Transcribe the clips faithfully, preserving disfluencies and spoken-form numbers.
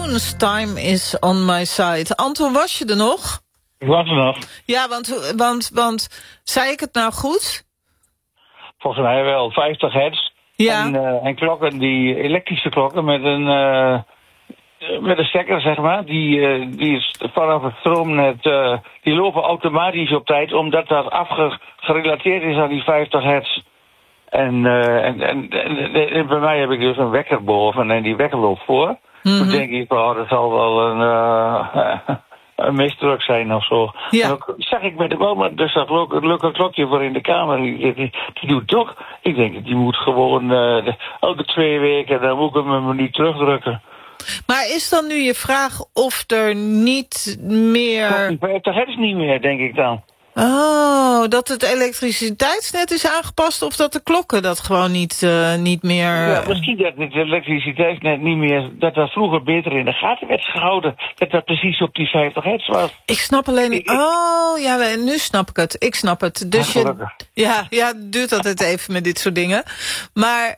Stones, Time is on my side. Anton, was je er nog? Ik was er nog. Ja, want, want, want zei ik het nou goed? Volgens mij wel. vijftig hertz. Ja. En, uh, en klokken, die elektrische klokken met een, uh, met een stekker, zeg maar. Die, uh, die is vanaf het stroomnet, uh, die lopen automatisch op tijd, omdat dat afgerelateerd is aan die vijftig hertz. En, uh, en, en, en, en bij mij heb ik dus een wekker boven en die wekker loopt voor. Mm-hmm. Toen denk ik, oh, dat zal wel een, uh, een misdruk zijn of zo. Ja. En ook zag ik met de boom, dus dat leuke klokje voor in de kamer. Die, die, die doet toch. Ik denk, die moet gewoon uh, de, elke twee weken, dan moet ik hem niet terugdrukken. Maar is dan nu je vraag of er niet meer... vijftig hertz niet meer, denk ik dan. Oh, dat het elektriciteitsnet is aangepast of dat de klokken dat gewoon niet, uh, niet meer... Ja, misschien dat het elektriciteitsnet niet meer... dat dat vroeger beter in de gaten werd gehouden. Dat dat precies op die vijftig hertz was. Ik snap alleen niet... Oh, ja, nu snap ik het. Ik snap het. Dus je... Ja, ja, het duurt altijd even met dit soort dingen. Maar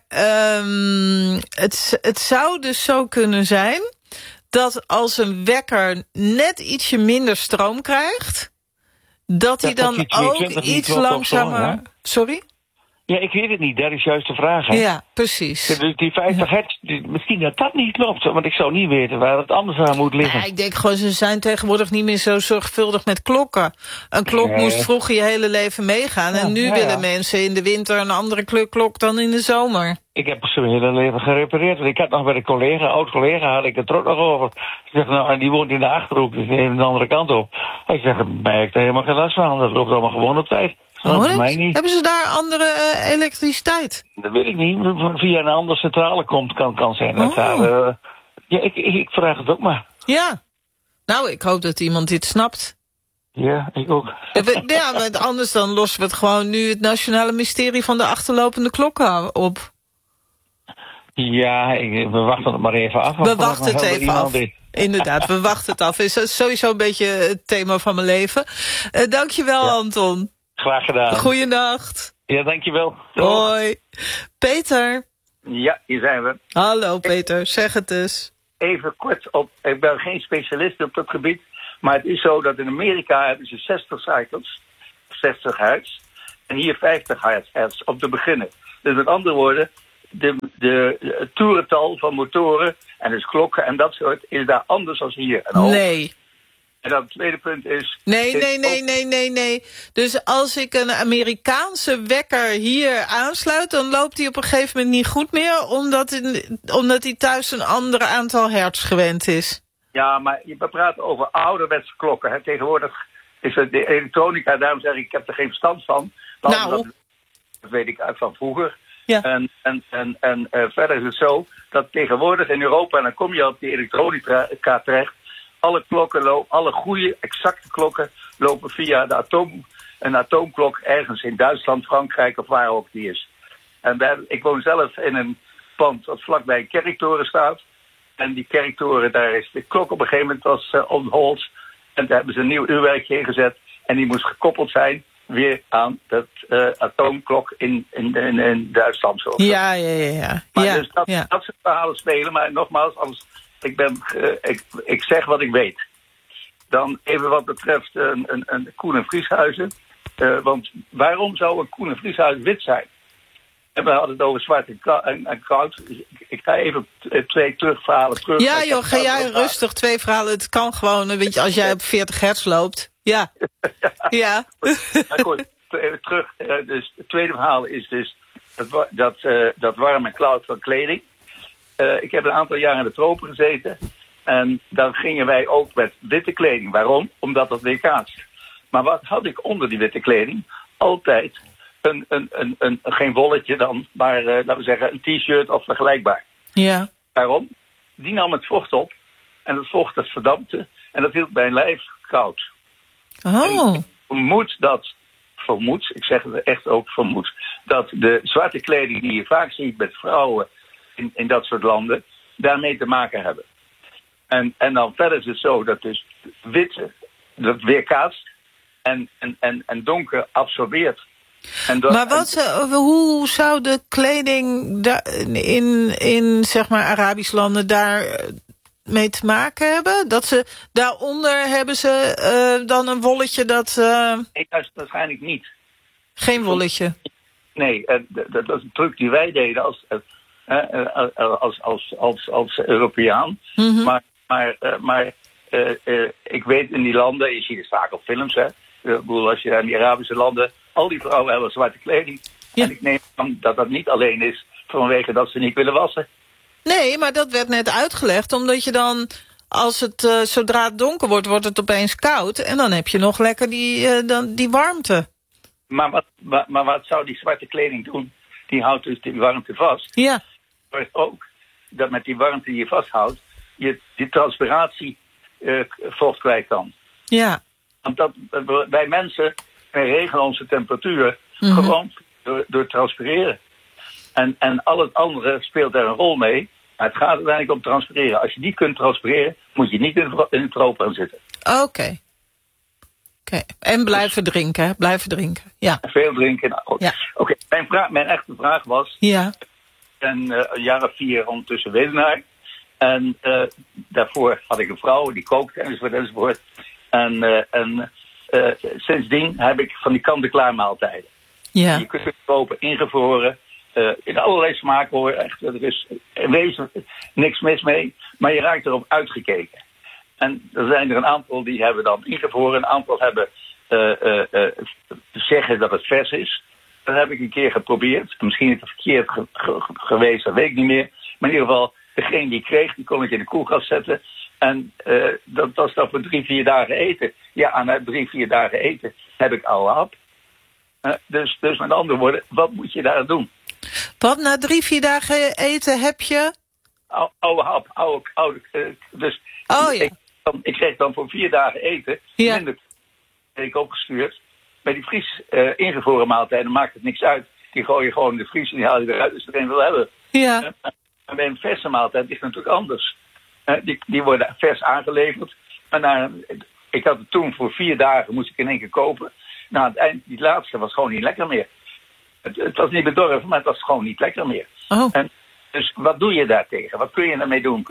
um, het, het zou dus zo kunnen zijn... dat als een wekker net ietsje minder stroom krijgt... dat hij dan ook iets langzamer... Zo, sorry? Ja, ik weet het niet. Dat is juist de vraag. Hè? Ja, precies. Dus die vijftig hertz, die, misschien dat dat niet klopt. Want ik zou niet weten waar het anders aan moet liggen. Ja, ik denk gewoon, ze zijn tegenwoordig niet meer zo zorgvuldig met klokken. Een klok nee. moest vroeger je hele leven meegaan. Ja, en nu ja, willen ja. mensen in de winter een andere klok dan in de zomer. Ik heb ze mijn hele leven gerepareerd. Ik had nog bij een collega, oud collega, had ik het er ook nog over. Ik zeg, nou, en die woont in de Achterhoek, dus even de andere kant op. Ik zeg, mij heb ik er helemaal geen last van. Dat loopt allemaal gewoon op tijd. Oh, mij niet. Hebben ze daar andere uh, elektriciteit? Dat weet ik niet. Via een andere centrale komt, kan, kan zijn. Dat oh. daar, uh, ja, ik, ik, ik vraag het ook maar. Ja. Nou, ik hoop dat iemand dit snapt. Ja, ik ook. Ja, maar anders dan lossen we het gewoon nu het nationale mysterie van de achterlopende klokken op. Ja, ik, we wachten het maar even af. We wachten het even af. Dit. Inderdaad, we wachten het af. Is sowieso een beetje het thema van mijn leven. Uh, dankjewel, ja. Anton. Graag gedaan. Goeienacht. Ja, dankjewel. Hoi. Peter. Ja, hier zijn we. Hallo Peter, zeg het eens. Even kort op, ik ben geen specialist op dat gebied, maar het is zo dat in Amerika hebben ze zestig cycles, zestig hertz, en hier vijftig hertz om te beginnen. Dus met andere woorden, de, de, het toerental van motoren en dus klokken en dat soort is daar anders dan hier. En nee. En dan het tweede punt is... Nee, nee, nee, nee, nee, nee. Dus als ik een Amerikaanse wekker hier aansluit... dan loopt hij op een gegeven moment niet goed meer... omdat hij, omdat hij thuis een ander aantal hertz gewend is. Ja, maar we praten over ouderwetse klokken. Hè. Tegenwoordig is het de elektronica... daarom zeg ik, ik heb er geen verstand van. Nou. Dat, dat weet ik uit van vroeger. Ja. En, en, en, en uh, verder is het zo... dat tegenwoordig in Europa... en dan kom je op die elektronica terecht... Alle klokken lopen, alle goede, exacte klokken lopen via de atoom, een atoomklok ergens in Duitsland, Frankrijk of waar ook die is. En daar, ik woon zelf in een pand dat vlakbij een kerktoren staat. En die kerktoren, daar is de klok op een gegeven moment was uh, on hold. En daar hebben ze een nieuw uurwerkje ingezet. En die moest gekoppeld zijn weer aan dat uh, atoomklok in, in, in, in Duitsland. Zo. Ja, ja, ja. ja. Maar ja, dus dat, ja. dat soort verhalen spelen. Maar nogmaals, als... Ik, ben, uh, ik, ik zeg wat ik weet. Dan even wat betreft een, een, een Koen en Vrieshuizen. Uh, want waarom zou een Koen en Vrieshuizen wit zijn? En we hadden het over zwart en, ka- en, en koud. Dus ik, ik ga even twee terugverhalen terug. Ja joh, ga jij rustig twee verhalen. Het kan gewoon, weet je, als jij op veertig hertz loopt. Ja. ja. ja. Maar goed, even terug. Uh, dus het tweede verhaal is dus dat, dat, uh, dat warm en koud van kleding. Uh, ik heb een aantal jaar in de tropen gezeten. En dan gingen wij ook met witte kleding. Waarom? Omdat dat weerkaatst. Maar wat had ik onder die witte kleding? Altijd een, een, een, een, geen wolletje dan, maar uh, laten we zeggen een t-shirt of vergelijkbaar. Ja. Waarom? Die nam het vocht op. En het vocht dat verdampte. En dat hield mijn lijf koud. Oh. En vermoed dat, vermoed, ik zeg het echt ook vermoed, dat de zwarte kleding die je vaak ziet met vrouwen In, in dat soort landen, daarmee te maken hebben. En, en dan verder is het zo dat dus witte, dat weerkaatst en, en, en, en donker absorbeert. En dat, maar wat, en, hoe zou de kleding daar, in, in zeg maar Arabisch landen daar mee te maken hebben? Dat ze daaronder hebben ze uh, dan een wolletje dat... Uh... Nee, dat is waarschijnlijk niet. Geen wolletje? Nee, uh, dat was een truc die wij deden als, uh, uh, als, als, als, als Europeaan. Mm-hmm. Maar, maar, uh, maar uh, uh, ik weet in die landen, je ziet het vaak op films, hè. Uh, ik bedoel, als je in die Arabische landen, al die vrouwen hebben zwarte kleding. Ja. En ik neem aan dat dat niet alleen is vanwege dat ze niet willen wassen. Nee, maar dat werd net uitgelegd, omdat je dan, als het, uh, zodra het donker wordt, wordt het opeens koud. En dan heb je nog lekker die, uh, dan, die warmte. Maar wat, maar, maar wat zou die zwarte kleding doen? Die houdt dus die warmte vast. Ja. Maar ook dat met die warmte die je vasthoudt, je die transpiratie uh, vocht kwijt kan. Ja. Want dat, wij mensen, wij regelen onze temperatuur mm-hmm. gewoon door, door transpireren. En, en al het andere speelt daar een rol mee. Maar het gaat uiteindelijk om transpireren. Als je niet kunt transpireren, moet je niet in de, in de tropen gaan zitten. Oké. Okay. Okay. En blijven dus, drinken, blijven drinken. Ja. Veel drinken. Nou, ja. Oké, okay. mijn, vraag, mijn echte vraag was... Ja. En, uh, een jaar of vier ondertussen weduwnaar. En uh, daarvoor had ik een vrouw, die kookte enzovoort enzovoort. En, uh, en uh, sindsdien heb ik van die kant-en-klaar maaltijden. Ja. Je kunt het kopen, ingevroren... Uh, in allerlei smaken hoor, echt. Er is in wezen niks mis mee, maar je raakt erop uitgekeken. En er zijn er een aantal die hebben dan ingevroren, een aantal hebben uh, uh, uh, zeggen dat het vers is. Dat heb ik een keer geprobeerd. Misschien is het verkeerd ge- ge- geweest, dat weet ik niet meer. Maar in ieder geval, degene die ik kreeg, die kon ik in de koelkast zetten. En uh, dat was dan voor drie, vier dagen eten. Ja, en na drie, vier dagen eten heb ik oude hap. Uh, dus, dus met andere woorden, wat moet je daar doen? Wat, na drie, vier dagen eten heb je? Oude, oude hap, oude, oude, uh, dus oh, ja. ik, dan, ik kreeg dan voor vier dagen eten, ja. minder heb ik opgestuurd. Bij die vries uh, ingevroren maaltijden maakt het niks uit. Die gooi je gewoon in de vries en die haal je eruit als je er een wil hebben. Ja. Uh, maar bij een verse maaltijd is het natuurlijk anders. Uh, die, die worden vers aangeleverd. Maar na, ik had het toen voor vier dagen, moest ik in één keer kopen. Na het eind, die laatste was gewoon niet lekker meer. Het, het was niet bedorven, maar het was gewoon niet lekker meer. Oh. En dus wat doe je daartegen? Wat kun je daarmee doen?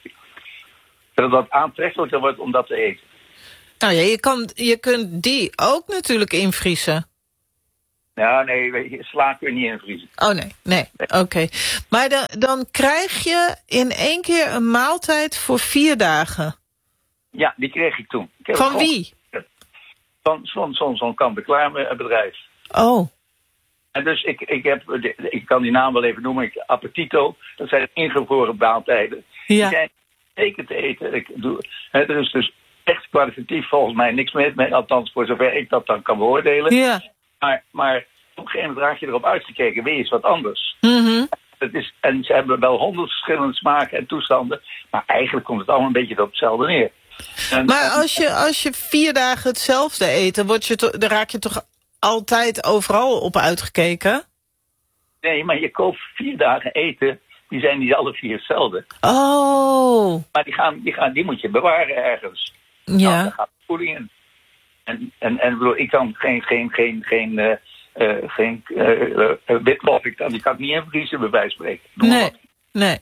Dat het aantrekkelijker wordt om dat te eten. Nou ja, je, kan, je kunt die ook natuurlijk invriezen. Ja, nee, sla kun je niet invriezen. Oh nee, nee, nee. Oké. Okay. Maar dan, dan krijg je in één keer een maaltijd voor vier dagen. Ja, die kreeg ik toen. Ik Van wie? Van zo'n zo, zo kant-en-klaar bedrijf. Oh. En dus ik, ik heb, ik kan die naam wel even noemen, ik, Appetito, dat zijn ingevroren maaltijden. Ja. Die zijn zeker te eten. Ik doe, hè, er is dus echt kwalitatief volgens mij niks meer mee, althans voor zover ik dat dan kan beoordelen. Ja. Maar, maar op een gegeven moment raak je erop uitgekeken, weer eens wat anders. Mm-hmm. Het is, en ze hebben wel honderd verschillende smaken en toestanden, maar eigenlijk komt het allemaal een beetje op hetzelfde neer. En, maar als je, als je vier dagen hetzelfde eet, dan, word je to, dan raak je toch altijd overal op uitgekeken? Nee, maar je koopt vier dagen eten, die zijn niet alle vier hetzelfde. Oh. Maar die, gaan, die, gaan, die moet je bewaren ergens. Ja. Nou, daar gaat voeding in. En, en, en bedoel, ik kan geen, geen, geen, geen, uh, uh, geen uh, uh, witlof, ik kan, die kan ik niet invriezen, bij wijze van spreken. Nee, nee.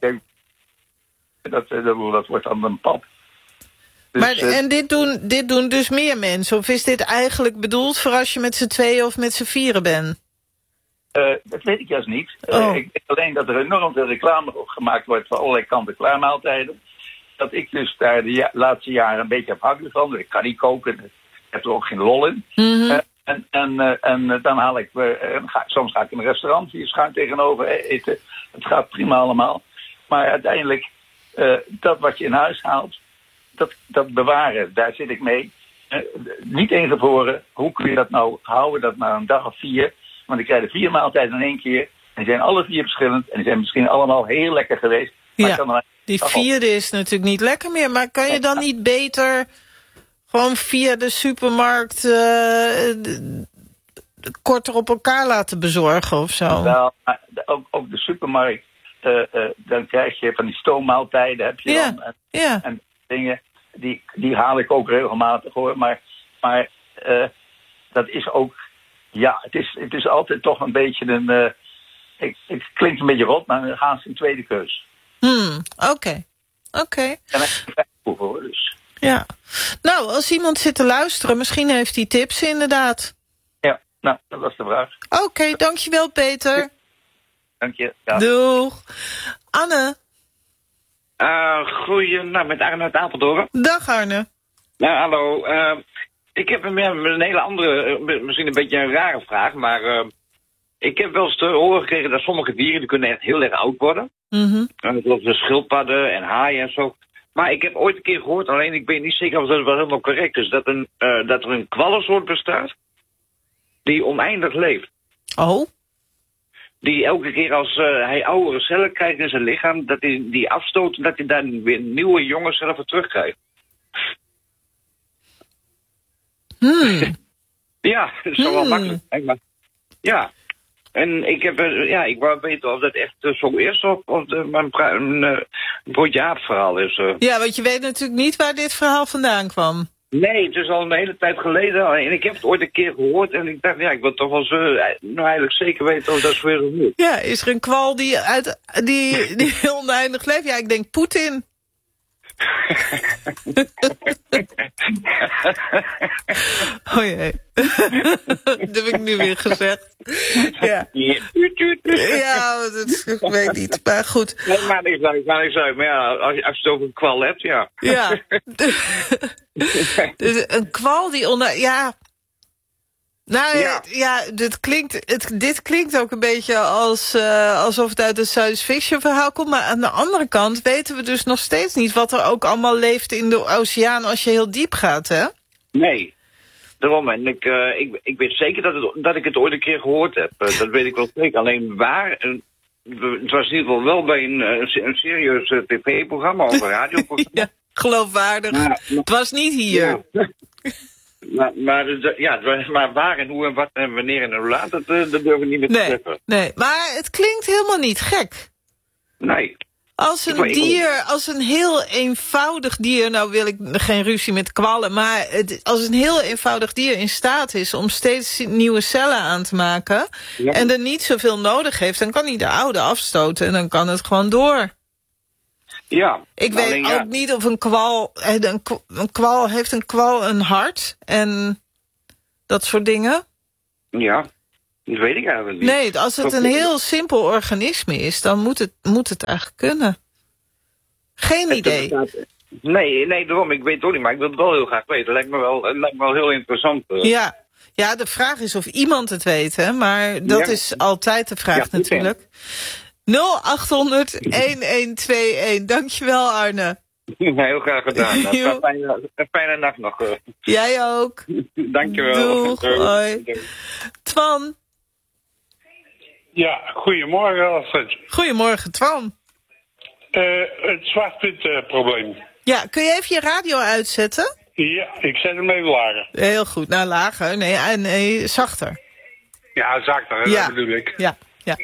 Dat, dat, dat, dat wordt dan een pap. Dus, maar, uh, en dit doen, dit doen dus meer mensen? Of is dit eigenlijk bedoeld voor als je met z'n tweeën of met z'n vieren bent? Uh, dat weet ik juist niet. Oh. Uh, ik weet alleen dat er enorm veel reclame gemaakt wordt voor allerlei kant-en-klaar maaltijden. Dat ik dus daar de ja- laatste jaren een beetje afhankelijk van. Ik kan niet koken, ik heb er ook geen lol in. Mm-hmm. Uh, en, en, uh, en uh, dan haal ik, uh, ga, soms ga ik in een restaurant hier schuin tegenover eten. Het gaat prima allemaal. Maar uiteindelijk, uh, dat wat je in huis haalt, dat, dat bewaren, daar zit ik mee. Uh, niet ingevroren, hoe kun je dat nou houden, dat na een dag of vier? Want ik krijg er vier maaltijden in één keer. En die zijn alle vier verschillend. En die zijn misschien allemaal heel lekker geweest. Maar Ja, kan er die vierde is natuurlijk niet lekker meer. Maar kan je dan niet beter gewoon via de supermarkt uh, de, de, korter op elkaar laten bezorgen of zo? Wel, ook, ook de supermarkt. Uh, uh, dan krijg je van die stoommaaltijden. Heb je ja, dan. En, ja. en dingen. Die, die haal ik ook regelmatig hoor. Maar, maar uh, dat is ook. Ja, het is, het is altijd toch een beetje een... Uh, ik, het klinkt een beetje rot, maar dan gaan ze een tweede keus. Hmm, oké. oké. Okay. En echt hoor, dus. Ja. Nou, als iemand zit te luisteren, misschien heeft hij tips inderdaad. Ja, nou, dat was de vraag. Oké, okay, dankjewel Peter. Dank je. Ja. Doeg. Anne. Uh, goeie, nou, met Arne uit Apeldoorn. Dag Arne. Nou, hallo. Uh, ik heb een, een hele andere, misschien een beetje een rare vraag, maar uh, ik heb wel eens te horen gekregen dat sommige dieren die kunnen echt heel erg oud worden. Mm-hmm. Uh, zoals de schildpadden en haaien en zo. Maar ik heb ooit een keer gehoord, alleen ik weet niet zeker of dat wel helemaal correct is, dat, een, uh, dat er een kwallensoort bestaat die oneindig leeft. Oh? Die elke keer als uh, hij oudere cellen krijgt in zijn lichaam, dat hij die afstoot, dat hij daar weer nieuwe jonge cellen voor terugkrijgt. Hmm. Ja, dat is hmm. wel makkelijk. Maar, ja, en ik heb, uh, ja, ik wou weten of dat echt uh, zo is of, of de, maar een, een, een broodje aap verhaal is. Uh. Ja, want je weet natuurlijk niet waar dit verhaal vandaan kwam. Nee, het is al een hele tijd geleden en ik heb het ooit een keer gehoord en ik dacht, ja, ik wil toch wel zo, nou eigenlijk zeker weten of dat zo is of niet. Ja, is er een kwal die, uit, die, die heel oneindig leeft? Ja, ik denk Poetin. Oh jee. Dat heb ik nu weer gezegd. Ja, ja dat is, ik weet niet, maar goed. Nee, maar niks uit, maar niks uit. Maar ja, als je, als je het over een kwal hebt, ja. Ja. Dus een kwal die onder... Ja... Nou ja, ja dit, klinkt, het, dit klinkt ook een beetje als, uh, alsof het uit een science fiction verhaal komt. Maar aan de andere kant weten we dus nog steeds niet wat er ook allemaal leeft in de oceaan als je heel diep gaat, hè? Nee, daarom. En ik, uh, ik, ik weet zeker dat, het, dat ik het ooit een keer gehoord heb. Uh, dat weet ik wel zeker. Alleen waar... Uh, het was in ieder geval wel bij een, een, een serieus uh, tv-programma of een radioprogramma. Ja, geloofwaardig. Ja, maar, het was niet hier. Ja. Maar, maar, ja, maar waar en hoe en wat en wanneer en hoe laat, dat, dat durven we niet meer te nee, zeggen. Nee, maar het klinkt helemaal niet gek. Nee. Als een dier, als een heel eenvoudig dier, nou wil ik geen ruzie met kwallen, maar het, als een heel eenvoudig dier in staat is om steeds nieuwe cellen aan te maken, ja, en er niet zoveel nodig heeft, dan kan hij de oude afstoten en dan kan het gewoon door. Ja. Ik weet alleen, ook ja. niet of een kwal, een, een kwal, heeft een kwal een hart en dat soort dingen? Ja, dat weet ik eigenlijk niet. Nee, als het een heel simpel organisme is, dan moet het, moet het eigenlijk kunnen. Geen het idee. Bestaat, nee, nee, daarom, ik weet het ook niet, maar ik wil het wel heel graag weten. Het lijkt me wel, het lijkt me wel heel interessant. Uh. Ja. ja, de vraag is of iemand het weet, hè? Maar dat ja. is altijd de vraag ja, natuurlijk. nul acht honderd elf Dankjewel, Arne. Ja, heel graag gedaan. Een fijne, een fijne nacht nog. Jij ook. Dankjewel. Doeg, hoi. Twan. Ja, goedemorgen Alfred. Goedemorgen, Twan. Uh, het zwartwit-probleem. Ja, kun je even je radio uitzetten? Ja, ik zet hem even lager. Heel goed, nou lager. Nee, nee zachter. Ja, zachter, ja. dat bedoel ik. Ja, ja.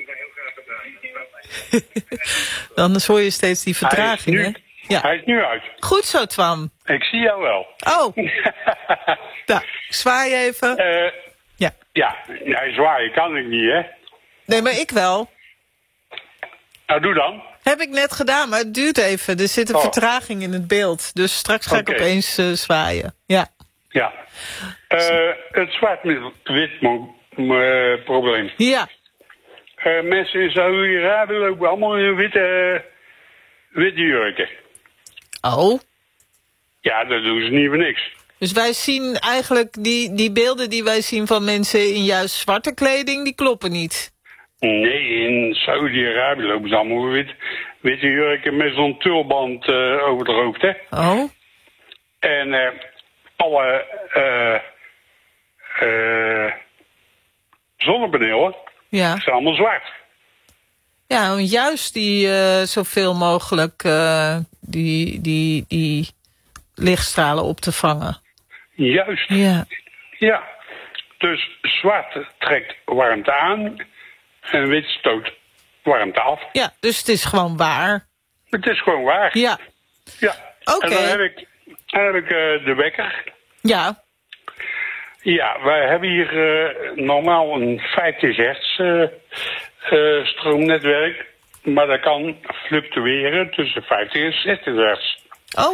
Dan hoor je steeds die vertraging, hij hè? Ja. Hij is nu uit. Goed zo, Twan. Ik zie jou wel. Oh. Nou, ik zwaai even. Uh, ja. Ja, ja, zwaaien kan ik niet, hè? Nee, maar ik wel. Nou, doe dan. Heb ik net gedaan, maar het duurt even. Er zit een oh. vertraging in het beeld. Dus straks ga okay. ik opeens uh, zwaaien. Ja. Ja. Uh, het zwart-wit-probleem. Ja. Uh, mensen in Saudi-Arabië lopen allemaal in witte, witte jurken. Oh? Ja, dat doen ze niet voor niks. Dus wij zien eigenlijk, die, die beelden die wij zien van mensen in juist zwarte kleding, die kloppen niet. Nee, in Saudi-Arabië lopen ze allemaal wit, witte jurken met zo'n tulband uh, over het hoofd, hè. Oh? En uh, alle uh, uh, zonnepanelen ja. zijn allemaal zwart. Ja, juist die uh, zoveel mogelijk uh, die, die, die lichtstralen op te vangen. Juist. Ja. Ja. Dus zwart trekt warmte aan en wit stoot warmte af. Ja, dus het is gewoon waar. Het is gewoon waar. Ja. Ja. Oké. Okay. En dan heb ik, dan heb ik uh, de wekker. Ja. Ja, wij hebben hier uh, normaal een vijftig hertz uh, uh, stroomnetwerk. Maar dat kan fluctueren tussen vijftig en zestig hertz. Oh.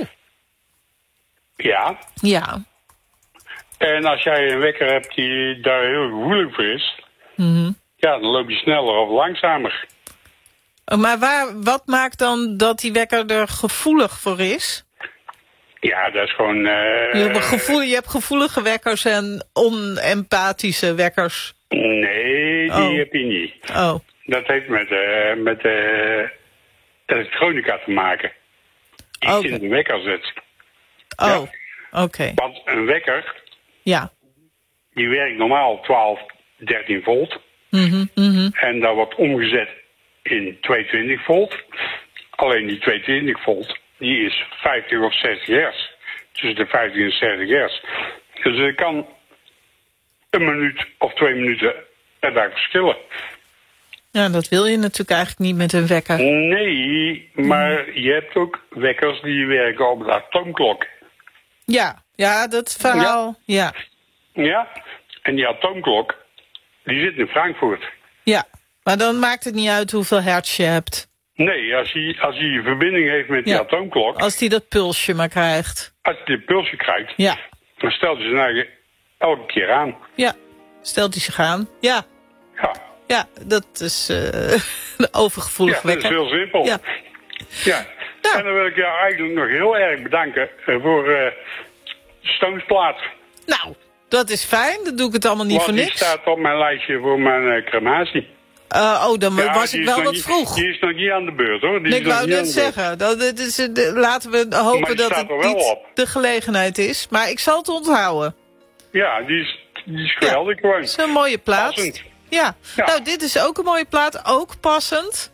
Ja. Ja. En als jij een wekker hebt die daar heel gevoelig voor is... Mm-hmm. Ja, dan loop je sneller of langzamer. Maar waar, wat maakt dan dat die wekker er gevoelig voor is? Ja, dat is gewoon... Uh, je, hebt gevoel, je hebt gevoelige wekkers en onempathische wekkers. Nee, die oh. heb je niet. Oh. Dat heeft met, uh, met uh, elektronica te maken. Iets okay. in de wekker zit. Oh, ja. Oké. Okay. Want een wekker... Ja. Die werkt normaal twaalf, dertien volt. Mm-hmm, mm-hmm. En dat wordt omgezet in tweehonderdtwintig volt. Alleen die tweehonderdtwintig volt, die is vijftig of zestig hertz. Tussen de vijftig en zestig hertz. Dus het kan een minuut of twee minuten per dag verschillen. Ja, dat wil je natuurlijk eigenlijk niet met een wekker. Nee, maar mm. je hebt ook wekkers die werken op de atoomklok. Ja, ja, dat verhaal, ja. Ja, ja. En die atoomklok, die zit in Frankfurt. Ja, maar dan maakt het niet uit hoeveel hertz je hebt. Nee, als hij als hij verbinding heeft met die ja. atoomklok... Als hij dat pulsje maar krijgt. Als hij dat pulsje krijgt, ja. dan stelt hij zijn eigen elke keer aan. Ja, stelt hij zich aan. Ja. Ja. Ja, dat is uh, een overgevoelig ja, wekker. Ja, dat is heel simpel. Ja. Ja. ja. En dan wil ik jou eigenlijk nog heel erg bedanken voor uh, de Stonesplaat. Nou, dat is fijn. Dan doe ik het allemaal niet Want voor niks. die staat op mijn lijstje voor mijn uh, crematie. Uh, oh, dan ja, was ik wel wat niet, vroeg. Die is nog niet aan de beurt, hoor. Die nee, ik wou net zeggen. Dat, dat is, de, laten we hopen dat het niet op. de gelegenheid is. Maar ik zal het onthouden. Ja, die is, die is geweldig ja, gewoon. Dat is een mooie plaat. Passend. Ja. ja, nou, dit is ook een mooie plaat. Ook passend.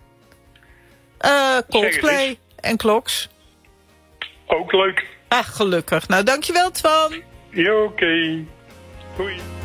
Uh, Coldplay en Clocks. Ook leuk. Ach, gelukkig. Nou, dankjewel, Twan. Ja, oké. Okay. Doei.